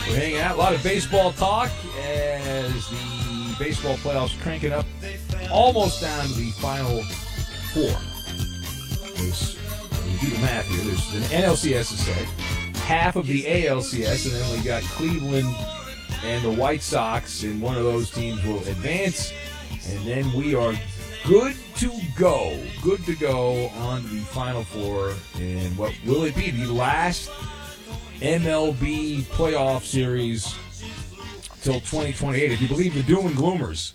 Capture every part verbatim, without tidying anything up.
We're hanging out. A lot of baseball talk as the baseball playoffs cranking up almost down to the final four. There's, when you do the math here, there's an N L C S to say, half of the A L C S, and then we got Cleveland and the White Sox, and one of those teams will advance, and then we are good to go. Good to go on the Final Four. And what will it be? The last M L B playoff series till twenty twenty-eight. If you believe the doom and gloomers,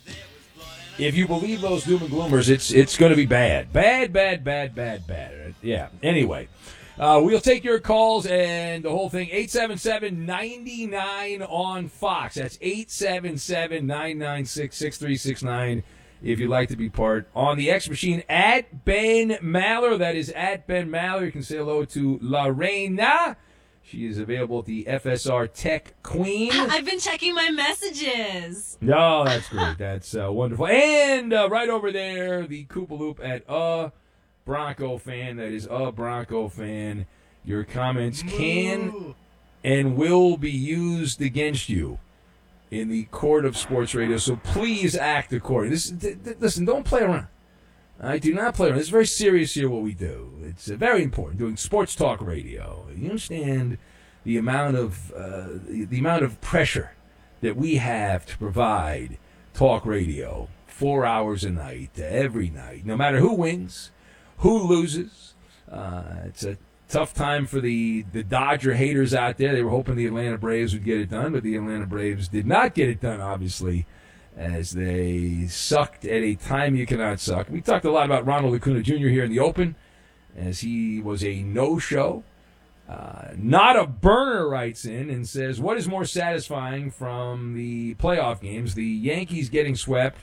if you believe those doom and gloomers, it's it's going to be bad. Bad, bad, bad, bad, bad. Yeah. Anyway, uh, we'll take your calls and the whole thing. eight seven seven, nine nine on Fox. That's eight seven seven, nine nine six, six three six nine. If you'd like to be part. On the X machine, at Ben Maller. That is at Ben Maller. You can say hello to Lorena. She is available at the F S R Tech Queen. I've been checking my messages. No, that's great. That's uh, wonderful. And uh, right over there, the Koopa Loop at a Bronco fan. That is a Bronco fan. Your comments can and will be used against you in the court of sports radio. So please act accordingly. This, th- th- listen, don't play around. I do not play around. It's very serious here what we do. It's uh, very important. Doing sports talk radio. You understand the amount of uh, the, the amount of pressure that we have to provide talk radio four hours a night, uh, every night, no matter who wins, who loses. Uh, it's a tough time for the, the Dodger haters out there. They were hoping the Atlanta Braves would get it done, but the Atlanta Braves did not get it done, obviously, as they sucked at a time you cannot suck. We talked a lot about Ronald Acuna Junior here in the Open, as he was a no-show. Uh, not a burner writes in and says, what is more satisfying from the playoff games, the Yankees getting swept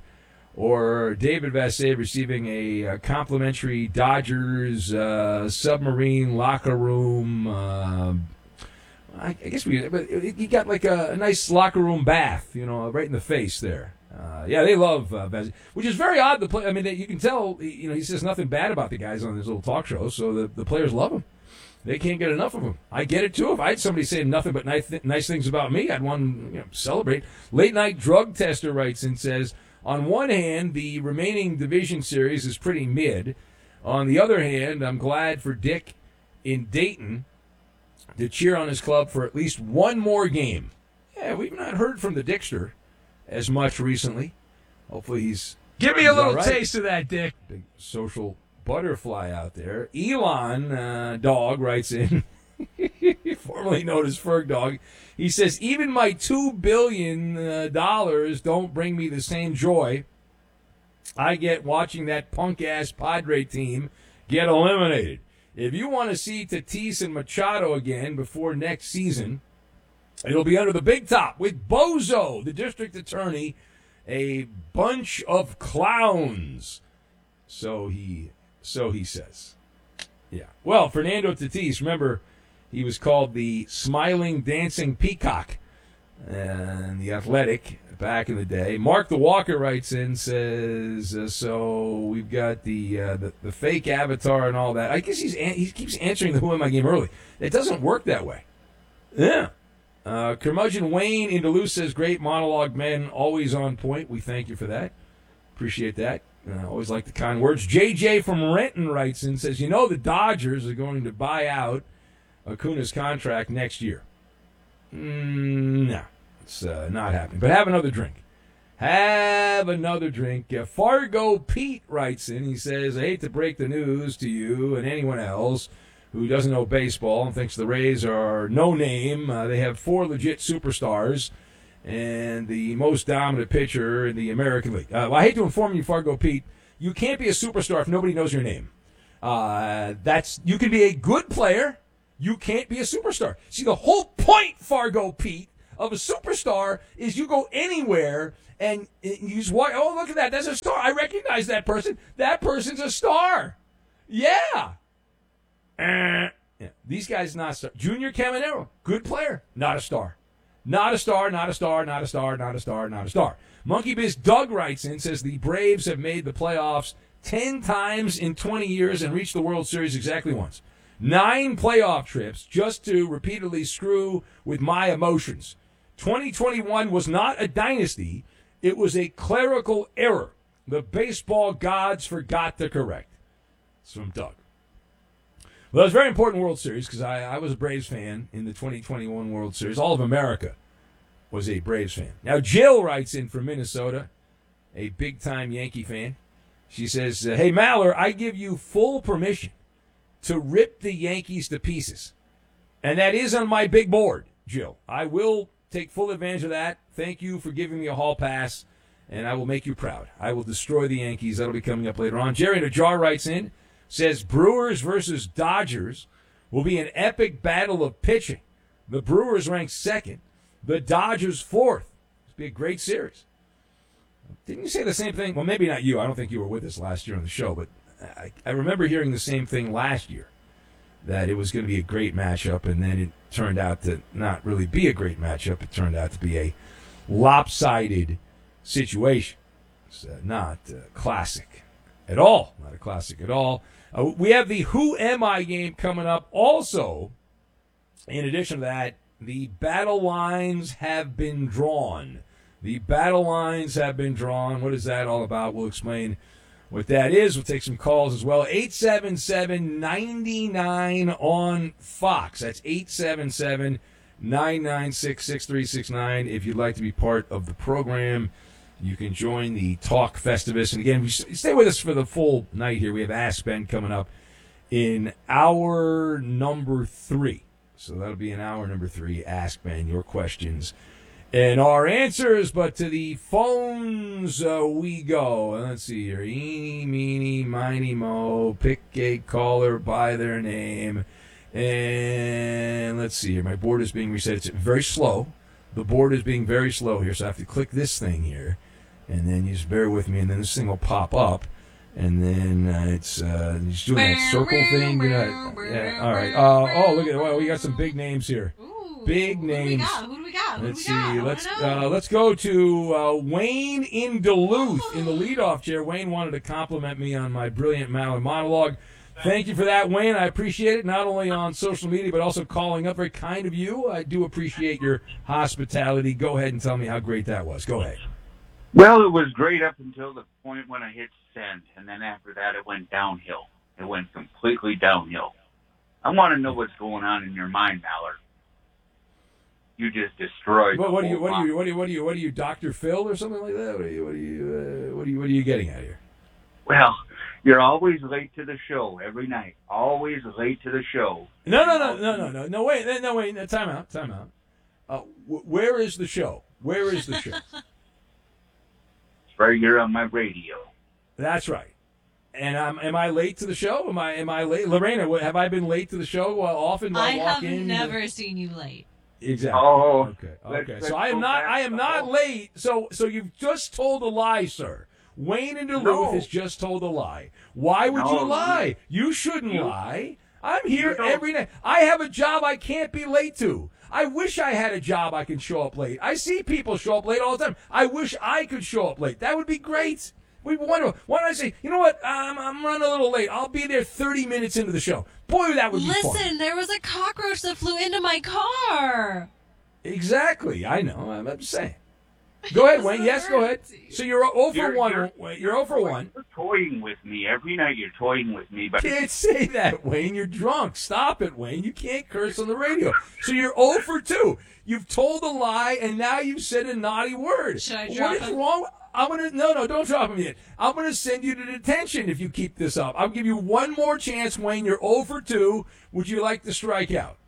or David Vassegh receiving a, a complimentary Dodgers uh, submarine locker room? Uh, I, I guess we, but he got like a, a nice locker room bath, you know, right in the face there. Uh, yeah, they love uh, Vassegh, which is very odd. The play, I mean, you can tell, you know, he says nothing bad about the guys on his little talk show, so the, the players love him. They can't get enough of him. I get it, too. If I had somebody saying nothing but nice, th- nice things about me, I'd want to you know, celebrate. Late Night Drug Tester writes and says, on one hand, the remaining division series is pretty mid. On the other hand, I'm glad for Dick in Dayton to cheer on his club for at least one more game. Yeah, we've not heard from the Dickster as much recently. Hopefully he's Give me he's a little right. taste of that, Dick. Big social butterfly out there. Elon uh, Dog writes in, formerly known as Ferg Dog. He says, even my two billion dollars uh, don't bring me the same joy I get watching that punk-ass Padre team get eliminated. If you want to see Tatis and Machado again before next season, it'll be under the big top with Bozo, the district attorney, a bunch of clowns. So he, so he says. Yeah. Well, Fernando Tatis, remember, he was called the Smiling Dancing Peacock and the Athletic back in the day. Mark the Walker writes in, says, uh, so we've got the, uh, the the fake avatar and all that. I guess he's an- he keeps answering the Who Am I game early. It doesn't work that way. Yeah. Uh, Curmudgeon Wayne in Duluth says, great monologue, men, always on point. We thank you for that. Appreciate that. I uh, always like the kind words. J J from Renton writes in, says, you know the Dodgers are going to buy out Acuna's contract next year. Mm, no, it's uh, not happening. But have another drink. Have another drink. Uh, Fargo Pete writes in. He says, I hate to break the news to you and anyone else who doesn't know baseball and thinks the Rays are no name. Uh, they have four legit superstars and the most dominant pitcher in the American League. Uh, well, I hate to inform you, Fargo Pete, you can't be a superstar if nobody knows your name. Uh, that's you can be a good player. You can't be a superstar. See, the whole point, Fargo Pete, of a superstar is you go anywhere and you just walk, oh, look at that. That's a star. I recognize that person. That person's a star. Yeah. Uh, yeah. These guys not star. Junior Caminero, good player, not a star. Not a star, not a star, not a star, not a star, not a star. Monkey Biz Doug writes in, says the Braves have made the playoffs ten times in twenty years and reached the World Series exactly once. Nine playoff trips just to repeatedly screw with my emotions. twenty twenty-one was not a dynasty. It was a clerical error. The baseball gods forgot to correct. It's from Doug. Well, it was a very important World Series because I, I was a Braves fan in the twenty twenty-one World Series. All of America was a Braves fan. Now, Jill writes in from Minnesota, a big-time Yankee fan. She says, hey, Maller, I give you full permission to rip the Yankees to pieces. And that is on my big board, Jill. I will take full advantage of that. Thank you for giving me a hall pass, and I will make you proud. I will destroy the Yankees. That'll be coming up later on. Jerry Najar writes in, says Brewers versus Dodgers will be an epic battle of pitching. The Brewers rank second, the Dodgers fourth. It'll be a great series. Didn't you say the same thing? Well, maybe not you. I don't think you were with us last year on the show, but I, I remember hearing the same thing last year, that it was going to be a great matchup, and then it turned out to not really be a great matchup. It turned out to be a lopsided situation. It's uh, not uh, classic at all. Not a classic at all. Uh, we have the Who Am I game coming up. Also, in addition to that, the battle lines have been drawn. The battle lines have been drawn. What is that all about? We'll explain what that is. We'll take some calls as well. eight seven seven, nine nine on Fox. That's eight seven seven, nine nine six, six three six nine. If you'd like to be part of the program, you can join the Talk Festivus. And again, stay with us for the full night here. We have Ask Ben coming up in hour number three. So that'll be in hour number three. Ask Ben your questions and our answers, but to the phones uh, we go. Let's see here. Eeny, meeny, miny, mo. Pick a caller by their name. And let's see here. My board is being reset. It's very slow. The board is being very slow here, so I have to click this thing here. And then you just bear with me, and then this thing will pop up. And then uh, it's uh, just doing that circle thing. You know, yeah, all right. Uh, oh, look at well, we got some big names here. Big names. Who do we got? Who do we got? Let's Who do we got? see. I Let's wanna know. uh, let's go to uh, Wayne in Duluth in the leadoff chair. Wayne wanted to compliment me on my brilliant Maller monologue. Thank you for that, Wayne. I appreciate it, not only on social media, but also calling up. Very kind of you. I do appreciate your hospitality. Go ahead and tell me how great that was. Go ahead. Well, it was great up until the point when I hit send, and then after that it went downhill. It went completely downhill. I want to know what's going on in your mind, Mallard. You just destroyed. What, what the do you? whole What do you? line. What do you? What do you? What do you? Doctor Phil or something like that? What are you? What are you? Uh, what are you? What are you getting at here? Well, you're always late to the show every night. Always late to the show. No, no, no, no, no, no, no. Wait, no, wait. No, time out. Time out. Uh, wh- where is the show? Where is the show? Right here on my radio. That's right. And um, am I late to the show? Am I? Am I late? Lorena, wh- have I been late to the show? Uh, often do I, I walk have in. never seen you late. Exactly. Oh, Okay. let's- Okay. let's So I am go not. back I am to not the- late. So so you've just told a lie, sir. Wayne in Duluth No. has just told a lie. Why would No, you lie? You shouldn't you- lie. I'm here you don't- every night. I have a job I can't be late to. I wish I had a job I can show up late. I see people show up late all the time. I wish I could show up late. That would be great. We wonder. Why don't I say, you know what? I'm, I'm running a little late. I'll be there thirty minutes into the show. Boy, that would be fun. Listen, there was a cockroach that flew into my car. Exactly. I know. I'm, I'm just saying. Go ahead, Wayne. Yes, go ahead. So you're zero for You're- one. you're- Wayne. You're zero for one. You're toying with me every night. You're toying with me, but Can't say that, Wayne. You're drunk. Stop it, Wayne. You can't curse on the radio. So you're zero for two. You've told a lie, and now you've said a naughty word. Should I What drop is him? wrong? I'm gonna no, no, don't drop him yet. I'm gonna send you to detention if you keep this up. I'll give you one more chance, Wayne. You're zero for two. Would you like to strike out?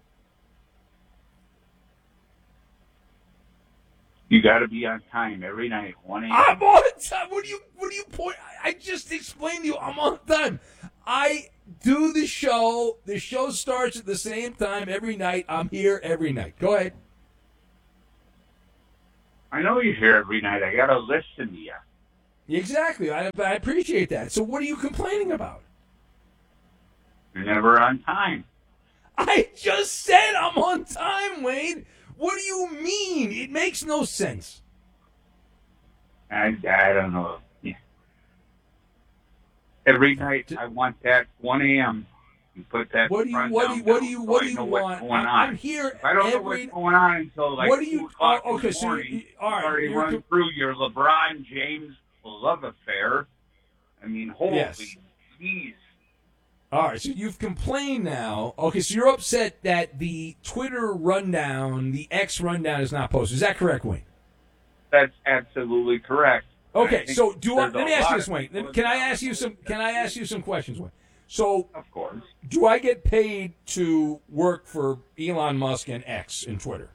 you got to be on time every night. one a.m. I'm on time. What do you? What do you point? I I just explained to you. I'm on time. I do the show. The show starts at the same time every night. I'm here every night. Go ahead. I know you're here every night. I got to listen to you. Exactly. I, I appreciate that. So what are you complaining about? You're never on time. I just said I'm on time, Wayne. What do you mean? It makes no sense. I, I don't know. Yeah. Every night I want that one a.m. You put that. What do you front what do down you what do now you so what I do you know what's want? going I'm, on. I'm here If I don't know every. what's going on until like What do you- two o'clock oh, okay, in the so you- morning. you- all right, you've already you're run co- through your LeBron James love affair. I mean, holy Yes. jeez. All right, so you've complained now. Okay, so you're upset that the Twitter rundown, the X rundown, is not posted. Is that correct, Wayne? That's absolutely correct. I Okay, think so do I, there's let a me ask lot you this, of Wayne. people Can I that- ask you some? Can I ask you some questions, Wayne? So, Of course. do I get paid to work for Elon Musk and X in Twitter?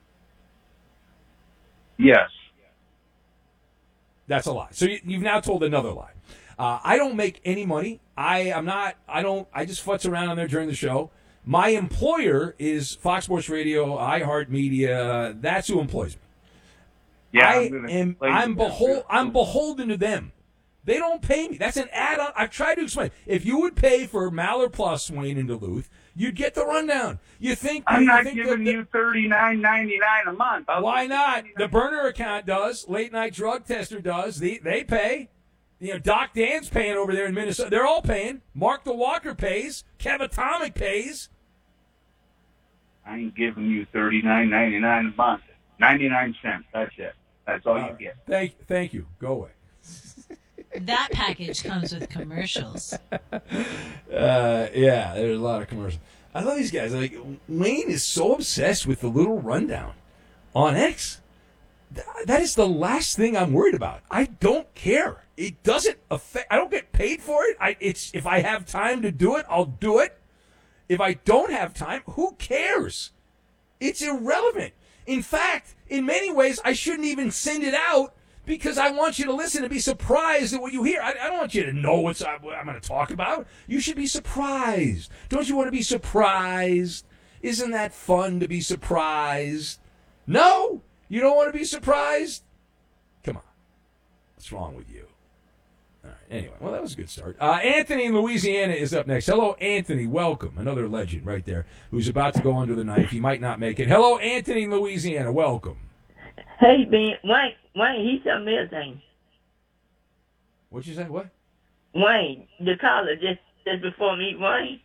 Yes. That's a lie. So you, you've now told another lie. Uh, I don't make any money. I am not. I don't. I just futz around on there during the show. My employer is Fox Sports Radio, iHeartMedia. That's who employs me. Yeah, I I'm gonna am. complain I'm about behold. this. I'm beholden to them. They don't pay me. That's an add-on. I've tried to explain. If you would pay for Maller Plus, Wayne in Duluth, you'd get the rundown. You think? I'm you not think giving that- you thirty nine ninety nine a month. I'll Why give not? you The burner account does. Late night drug tester does. They they pay. You know, Doc Dan's paying over there in Minnesota. They're all paying. Mark the Walker pays. Kev Atomic pays. I ain't giving you thirty nine ninety nine a month. Ninety nine cents. That's it. That's all All you right. get. Thank thank you. Go away. That package comes with commercials. Uh, yeah, there's a lot of commercials. I love these guys. Like Wayne is so obsessed with the little rundown on X. Th- That is the last thing I'm worried about. I don't care. It doesn't affect. I don't get paid for it. I it's if I have time to do it, I'll do it. If I don't have time, who cares? It's irrelevant. In fact, in many ways, I shouldn't even send it out because I want you to listen and be surprised at what you hear. I, I don't want you to know what's, uh, what I'm going to talk about. You should be surprised. Don't you want to be surprised? Isn't that fun to be surprised? No, you don't want to be surprised? Come on. What's wrong with you? All right. Anyway, well, that was a good start. Uh, Anthony in Louisiana is up next. Hello, Anthony. Welcome. Another legend right there who's about to go under the knife. He might not make it. Hello, Anthony in Louisiana. Welcome. Hey, Ben, Wayne, Wayne, he told me a thing. What'd you say? What? Wayne, the caller just, just before me, Wayne.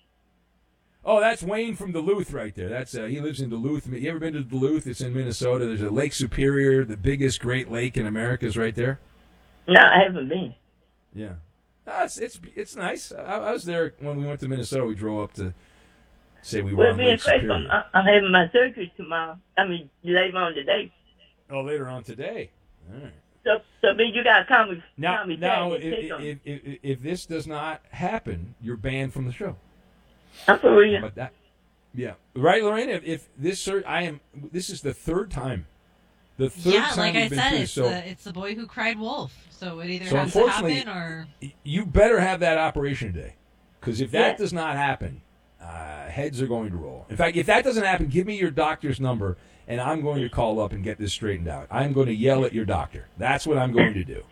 Oh, that's Wayne from Duluth right there. That's uh, he lives in Duluth. You ever been to Duluth? It's in Minnesota. There's a Lake Superior, the biggest Great Lake in America, is right there. No, I haven't been. Yeah, uh, it's it's it's nice. I, I was there when we went to Minnesota. We drove up to say we were Well, on being Lake faithful, Superior. I'm, I'm having my surgery tomorrow. I mean, later on today. Oh, later on today. All right. So, so Ben, you gotta call me. Now, call me now, back and if, check on me. if, if, if this does not happen, you're banned from the show. I'm for real. But that, yeah, right, Lorraine. If, if this, sur- I am. This is the third time. The third Yeah, time like we've I been said, through. it's So the it's the boy who cried wolf. So it either So has to unfortunately- happen or you better have that operation today, because if that Yeah. does not happen, uh, heads are going to roll. In fact, if that doesn't happen, give me your doctor's number, and I'm going to call up and get this straightened out. I'm going to yell at your doctor. That's what I'm going to do.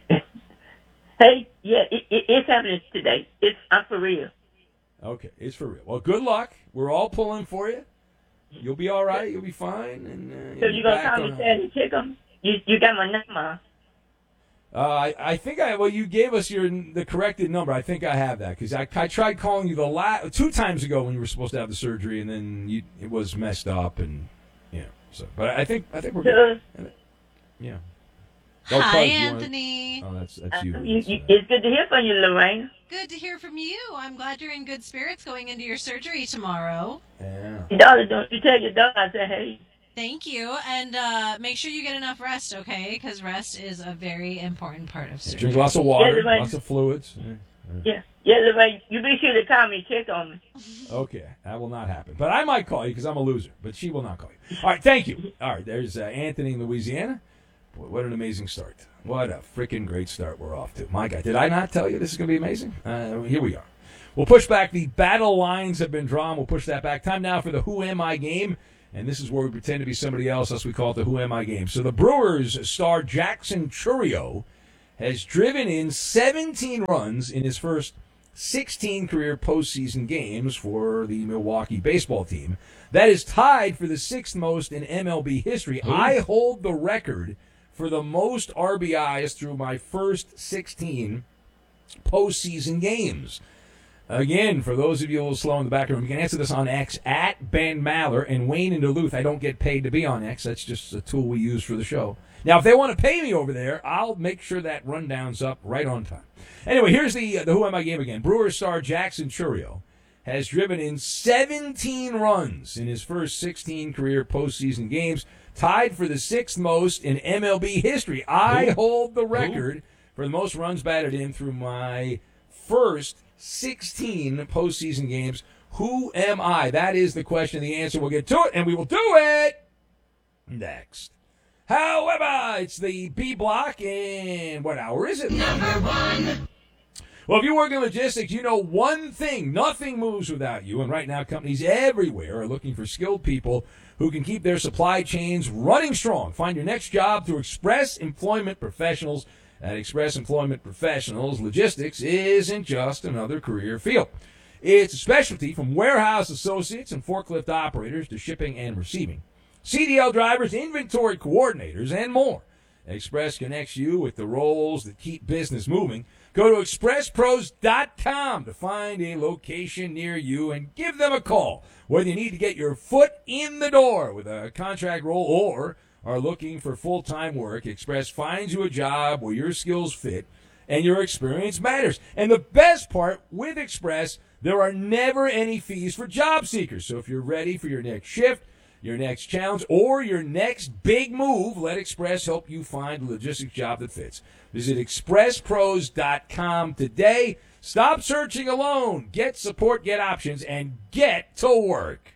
Hey, yeah, it, it, it's happening today. It's I'm for real. Okay, it's for real. Well, good luck. We're all pulling for you. You'll be all right. You'll be fine. And uh, So you'll be you gonna back call me on. Saturday and check on me? You, you got my number? Uh, I, I think I well you gave us your the corrected number. I think I have that because I, I tried calling you the la- two times ago when you were supposed to have the surgery, and then you, it was messed up, and yeah. So, but I think I think we're good. So, Yeah. Oh, hi, Cuz, you wanna- Anthony. Oh, that's uh, that's you. you, That's, you, uh, it's good to hear from you, Lorraine. Good to hear from you. I'm glad you're in good spirits going into your surgery tomorrow. yeah. Your daughter, don't you tell your daughter? I said, hey. Thank you, and uh, make sure you get enough rest, okay? Because rest is a very important part of surgery. Drink lots of water, Yeah, right. lots of fluids. Yeah. Yeah, yeah, Lorraine. You be sure to call me and check on me. Okay, that will not happen. But I might call you because I'm a loser. But she will not call you. All right, thank you. All right, there's uh, Anthony in Louisiana. Boy, what an amazing start. What a freaking great start we're off to. My God, did I not tell you this is going to be amazing? Uh, here we are. We'll push back. The battle lines have been drawn. We'll push that back. Time now for the Who Am I game. And this is where we pretend to be somebody else, thus we call it the Who Am I game. So the Brewers star Jackson Chourio has driven in seventeen runs in his first sixteen career postseason games for the Milwaukee baseball team. That is tied for the sixth most in M L B history. I hold the record for the most R B Is through my first sixteen postseason games. Again, for those of you a little slow in the back room, you can answer this on X at Ben Maller. And Wayne in Duluth, I don't get paid to be on X. That's just a tool we use for the show. Now, if they want to pay me over there, I'll make sure that rundown's up right on time. Anyway, here's the uh, the Who Am I game again. Brewers star Jackson Chourio has driven in seventeen runs in his first sixteen career postseason games, tied for the sixth most in M L B history. I Ooh. hold the record Ooh. for the most runs batted in through my first sixteen postseason games. Who am I? That is the question. The answer. We'll get to it, and we will do it next. However, it's the B block, and what hour is it? Number one. Well, if you work in logistics, you know one thing. Nothing moves without you, and right now companies everywhere are looking for skilled people who can keep their supply chains running strong. Find your next job through Express Employment Professionals. At Express Employment Professionals, logistics isn't just another career field. It's a specialty from warehouse associates and forklift operators to shipping and receiving, C D L drivers, inventory coordinators, and more. Express connects you with the roles that keep business moving. Go to express pros dot com to find a location near you and give them a call. Whether you need to get your foot in the door with a contract role or are looking for full-time work, Express finds you a job where your skills fit and your experience matters. And the best part, with Express, there are never any fees for job seekers. So if you're ready for your next shift, your next challenge, or your next big move, let Express help you find a logistics job that fits. Visit express pros dot com today. Stop searching alone. Get support, get options, and get to work.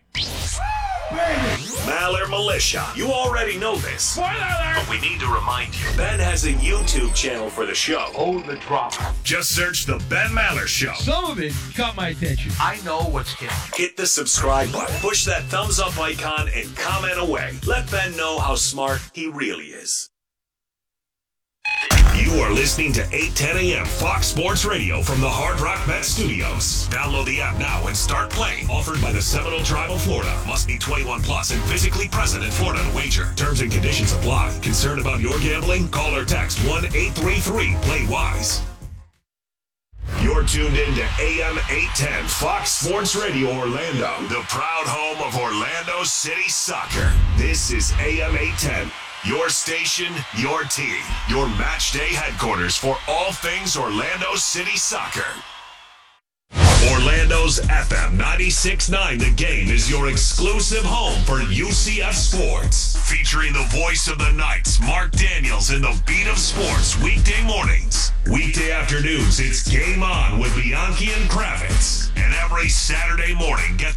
Maller Militia. You already know this. But we need to remind you. Ben has a YouTube channel for the show. Oh, the drama. Just search The Ben Maller Show. Some of it caught my attention. I know what's hit. Hit the subscribe button. Push that thumbs up icon and comment away. Let Ben know how smart he really is. You are listening to eight ten a.m. Fox Sports Radio from the Hard Rock Met Studios. Download the app now and start playing. Offered by the Seminole Tribe of Florida. Must be twenty-one plus and physically present in Florida to wager. Terms and conditions apply. Concerned about your gambling? Call or text one eight three three play wise. You're tuned in to A M eight ten Fox Sports Radio Orlando, the proud home of Orlando City Soccer. This is A M eight ten. Your station, your team, your match day headquarters for all things Orlando City Soccer. Orlando's F M ninety-six point nine The Game is your exclusive home for U C F Sports. Featuring the voice of the Knights, Mark Daniels, in the beat of sports weekday mornings. Weekday afternoons, it's Game On with Bianchi and Kravitz. And every Saturday morning, get